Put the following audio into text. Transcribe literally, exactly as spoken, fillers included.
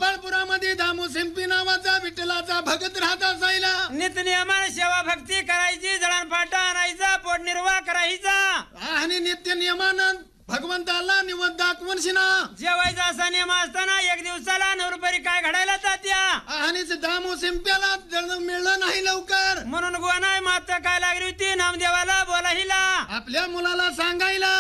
गोपाळपुरामध्ये दामू सिंपी नावाचा विठ्ठलाचा भगत राहत असायला. नित्यनियमाने सेवा भक्ती करायची, जळणपाटा आणायचा, पोटनिर्वाह करायचा आणि नित्य नियमानं भगवंताला निवद दाखवून शिना जेवायचा असा नियम असताना एक दिवसाला नऊ रुपये काय घडायला जात्या. आणि दामू सिंप्याला मिळलं नाही लवकर म्हणून गोनाय मात्र काय लागली होती नामदेवाला बोलाहिला. आपल्या मुलाला सांगायला